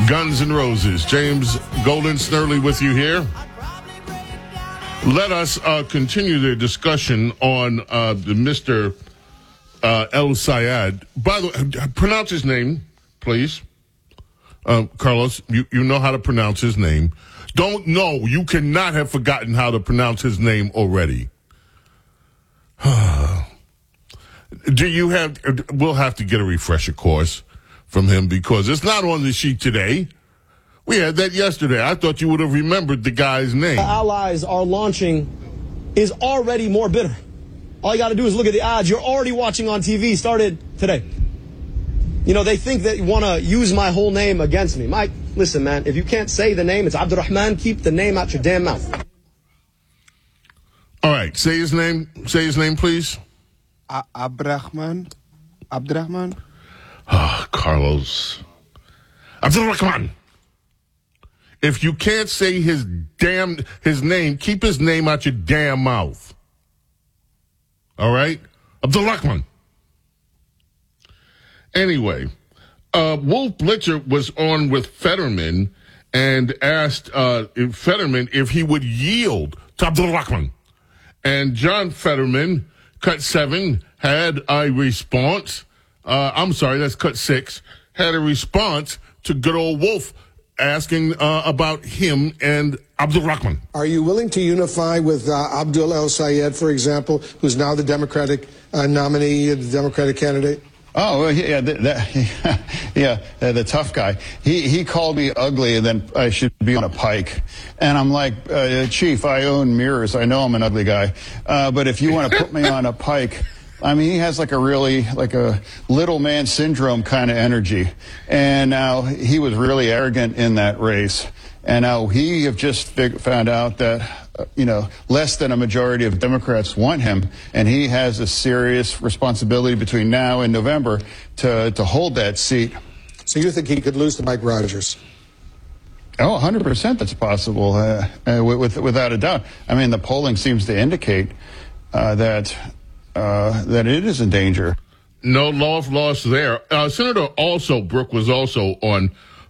Guns N' Roses. James Golden Snurley with you here. Let us continue the discussion on the Mr. El Sayed. By the way, pronounce his name, please. Carlos, you know how to pronounce his name. Don't know. You cannot have forgotten how to pronounce his name already. Do you have... We'll have to get a refresher course from him because it's not on the sheet today. We had that yesterday. I thought you would have remembered the guy's name. The allies are launching is already more bitter. All you got to do is look at the odds. You're already watching on TV. Started today. You know, they think that you want to use my whole name against me. Mike, listen, man, if you can't say the name, it's Abdurrahman. Keep the name out your damn mouth. All right. Say his name. Say his name, please. Abdurrahman. Carlos. Abdurrahman. If you can't say his name, keep his name out your damn mouth. All right? Abdurrahman. Anyway, Wolf Blitzer was on with Fetterman and asked Fetterman if he would yield to Abdurrahman. And John Fetterman, cut 7, had a response. I'm sorry, that's cut 6. Had a response to good old Wolf asking about him and Abdurrahman. Are you willing to unify with Abdul El Sayed, for example, who's now the Democratic nominee, the Democratic candidate? Oh, well, yeah, the tough guy. He called me ugly and then I should be on a pike. And I'm like, Chief, I own mirrors. I know I'm an ugly guy. But if you want to put me on a pike, I mean, he has like a little man syndrome kind of energy. And now he was really arrogant in that race. And now he have just found out that, less than a majority of Democrats want him. And he has a serious responsibility between now and November to hold that seat. So you think he could lose to Mike Rogers? Oh, 100% that's possible, without a doubt. I mean, the polling seems to indicate that it is in danger. No loss there. Senator Brooke was also on.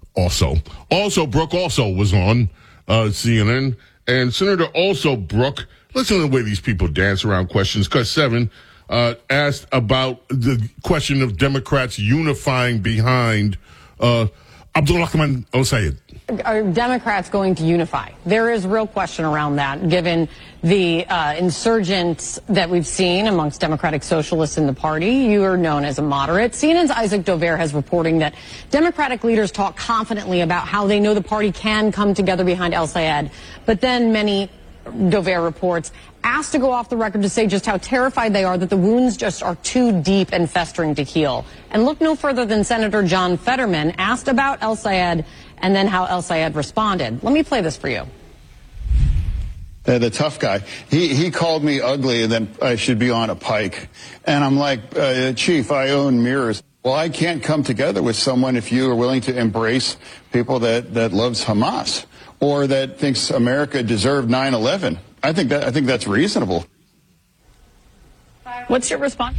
Brooke also was on CNN. And Senator Brooke, listen to the way these people dance around questions. Cut 7 asked about the question of Democrats unifying behind Abdurrahman El Sayed. Are Democrats going to unify? There is real question around that, given the insurgents that we've seen amongst Democratic Socialists in the party. You are known as a moderate. CNN's Isaac Dover has reporting that Democratic leaders talk confidently about how they know the party can come together behind El Sayed. But then many, Dover reports, asked to go off the record to say just how terrified they are that the wounds just are too deep and festering to heal. And look no further than Senator John Fetterman asked about El Sayed and then how El Sayed responded. Let me play this for you. The tough guy. He called me ugly and then I should be on a pike. And I'm like, Chief, I own mirrors. Well, I can't come together with someone if you are willing to embrace people that loves Hamas or that thinks America deserved 9/11. I think that's reasonable. What's your response?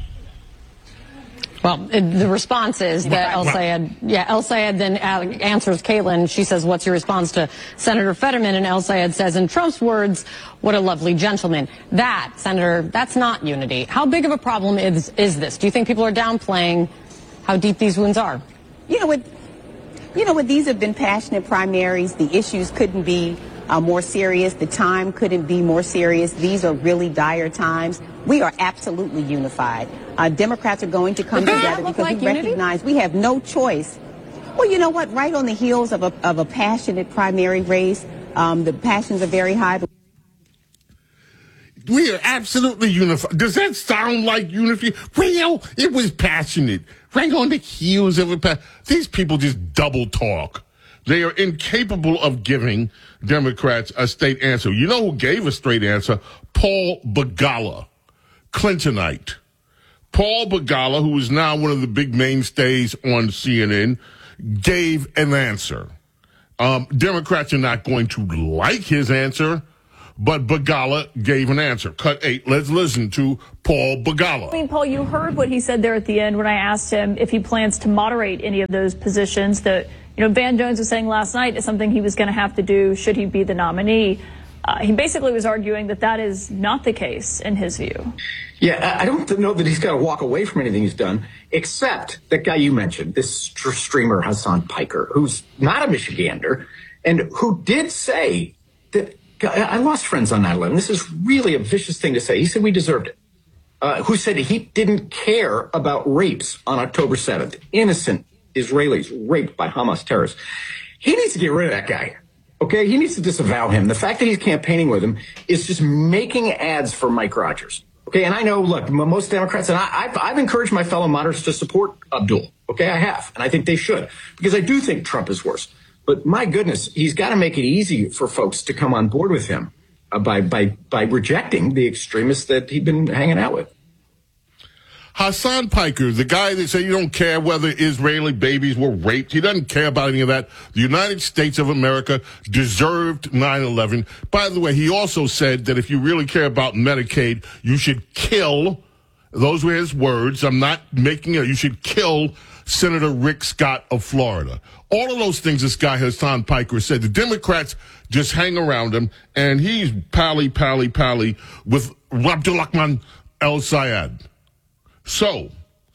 Well, the response is that El Sayed then answers Caitlin. She says, what's your response to Senator Fetterman? And El Sayed says, in Trump's words, what a lovely gentleman. That, Senator, that's not unity. How big of a problem is this? Do you think people are downplaying how deep these wounds are? You know what? These have been passionate primaries. The issues couldn't be more serious. The time couldn't be more serious. These are really dire times. We are absolutely unified. Democrats are going to come together because we recognize we have no choice. Well, you know what? Right on the heels of a passionate primary race, the passions are very high. We are absolutely unified. Does that sound like unity? Well, it was passionate. Right on the heels of it. These people just double talk. They are incapable of giving Democrats a straight answer. You know who gave a straight answer? Paul Begala, Clintonite. Paul Begala, who is now one of the big mainstays on CNN, gave an answer. Democrats are not going to like his answer, but Begala gave an answer. Cut 8. Let's listen to Paul Begala. I mean, Paul, you heard what he said there at the end when I asked him if he plans to moderate any of those positions that Van Jones was saying last night is something he was going to have to do should he be the nominee. He basically was arguing that that is not the case in his view. Yeah, I don't know that he's got to walk away from anything he's done, except that guy you mentioned, this streamer Hasan Piker, who's not a Michigander, and who did say that, I lost friends on 9/11. This is really a vicious thing to say. He said we deserved it. Who said he didn't care about rapes on October 7th. Innocent Israelis raped by Hamas terrorists. He needs to get rid of that guy. Okay, he needs to disavow him. The fact that he's campaigning with him is just making ads for Mike Rogers. Okay, and I know, look, most Democrats, and I've encouraged my fellow moderates to support Abdul. Okay, I have, and I think they should, because I do think Trump is worse. But my goodness, he's got to make it easy for folks to come on board with him by rejecting the extremists that he'd been hanging out with. Hasan Piker, the guy that said you don't care whether Israeli babies were raped. He doesn't care about any of that. The United States of America deserved 9/11. By the way, he also said that if you really care about Medicaid, you should kill, those were his words, I'm not making it, you should kill Senator Rick Scott of Florida. All of those things this guy Hasan Piker said. The Democrats just hang around him, and he's pally with Abdulrahman El-Sayed. So,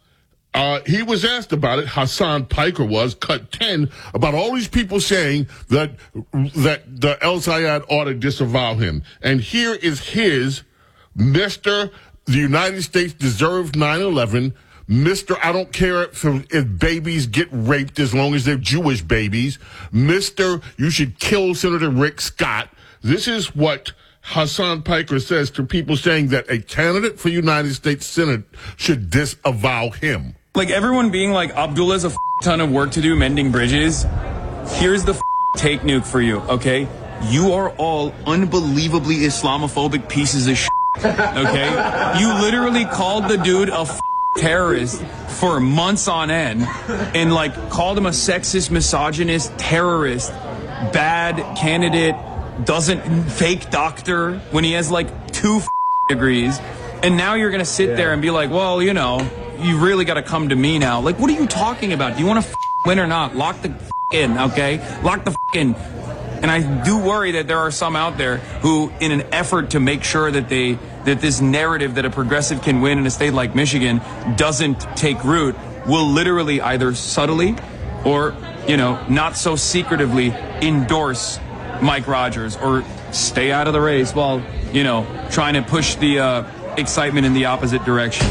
he was asked about it, Hasan Piker was, cut 10, about all these people saying that the El-Sayed ought to disavow him. And here is his, Mr. The United States deserved 9/11, Mr. I don't care if babies get raped as long as they're Jewish babies, Mr. You should kill Senator Rick Scott. This is what Hasan Piker says to people saying that a candidate for United States Senate should disavow him. Like everyone being like, Abdullah has a ton of work to do mending bridges. Here's the take nuke for you, okay? You are all unbelievably Islamophobic pieces of shit, okay? You literally called the dude a terrorist for months on end and like called him a sexist, misogynist, terrorist, bad candidate, fake doctor when he has like 2 degrees, and now you're gonna sit there and be like, well, you really got to come to me now. Like, what are you talking about? Do you want to win or not? Lock the in, okay? Lock the in. And I do worry that there are some out there who, in an effort to make sure that this narrative that a progressive can win in a state like Michigan doesn't take root, will literally either subtly or, not so secretively endorse Mike Rogers or stay out of the race while, trying to push the excitement in the opposite direction.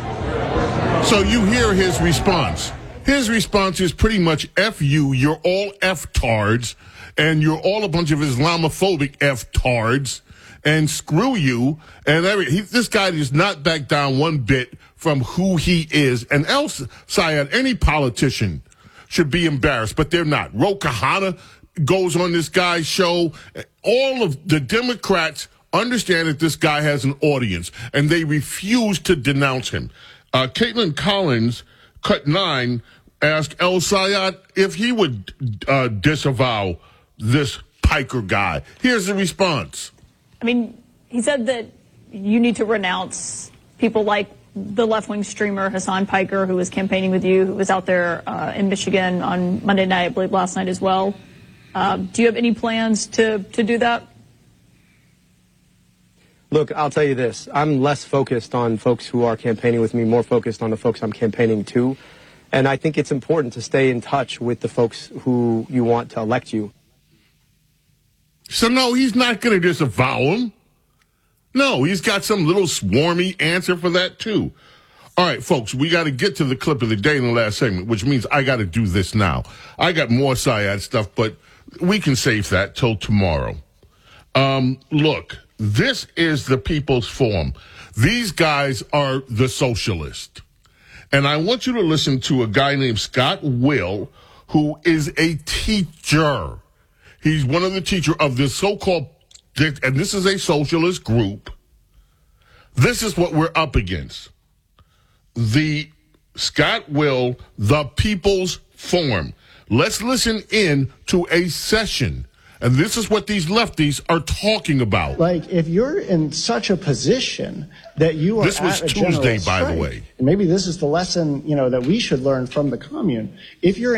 So you hear his response. His response is pretty much F you, you're all F-tards, and you're all a bunch of Islamophobic F-tards, and screw you. And this guy does not back down one bit from who he is. And El-Sayed, any politician, should be embarrassed, but they're not. Ro Khanna goes on this guy's show. All of the Democrats understand that this guy has an audience, and they refuse to denounce him. Caitlin Collins, cut 9, asked El-Sayed if he would disavow this Piker guy. Here's the response. I mean, he said that you need to renounce people like the left-wing streamer Hasan Piker, who was campaigning with you, who was out there in Michigan on Monday night, I believe last night as well. Do you have any plans to do that? Look, I'll tell you this. I'm less focused on folks who are campaigning with me, more focused on the folks I'm campaigning to. And I think it's important to stay in touch with the folks who you want to elect you. So, no, he's not going to disavow him. No, he's got some little swarmy answer for that, too. All right, folks, we got to get to the clip of the day in the last segment, which means I got to do this now. I got more Sayed stuff, but we can save that till tomorrow. Look, this is the People's Forum. These guys are the socialists. And I want you to listen to a guy named Scott Will, who is a teacher. He's one of the teachers of this so-called, and this is a socialist group. This is what we're up against. The Scott Will, the People's Forum. Let's listen in to a session. And this is what these lefties are talking about. Like, if you're in such a position that you are this was at a Tuesday, general by strike, the way. And maybe this is the lesson, that we should learn from the commune. If you're